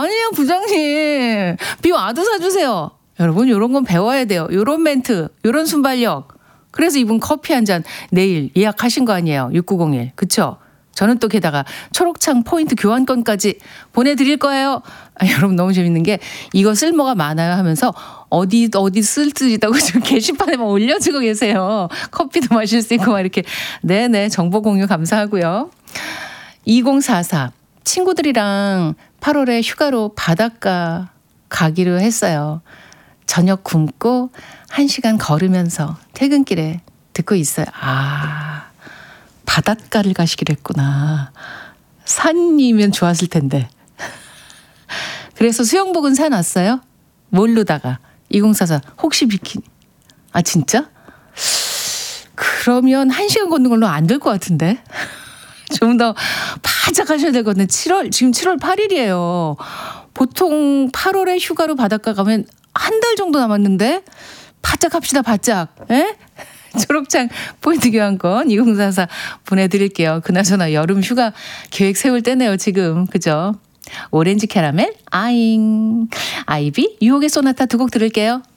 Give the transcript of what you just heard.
아니에요, 부장님. 비 와도 사주세요. 여러분, 요런 건 배워야 돼요. 요런 멘트, 요런 순발력. 그래서 이분 커피 한 잔 내일 예약하신 거 아니에요. 6901. 그쵸? 저는 또 게다가 초록창 포인트 교환권까지 보내드릴 거예요. 여러분 너무 재밌는 게 이거 쓸모가 많아요 하면서 어디 쓸데있다고 지금 게시판에만 올려주고 계세요. 커피도 마실 수 있고 막 이렇게. 네네, 정보 공유 감사하고요. 2044 친구들이랑 8월에 휴가로 바닷가 가기로 했어요. 저녁 굶고 1시간 걸으면서 퇴근길에 듣고 있어요. 아, 바닷가를 가시기로 했구나. 산이면 좋았을 텐데. 그래서 수영복은 사놨어요? 모르다가 2044 혹시 비키니. 아 진짜? 그러면 1시간 걷는 걸로 안 될 것 같은데. 좀 더 바짝 하셔야 되거든요. 지금 7월 8일이에요. 보통 8월에 휴가로 바닷가 가면 한 달 정도 남았는데 바짝 합시다, 바짝. 에? 초록창 포인트 교환권 2044 보내드릴게요. 그나저나 여름 휴가 계획 세울 때네요, 지금. 그죠? 오렌지 캐러멜, 아잉. 아이비, 유혹의 소나타 두 곡 들을게요.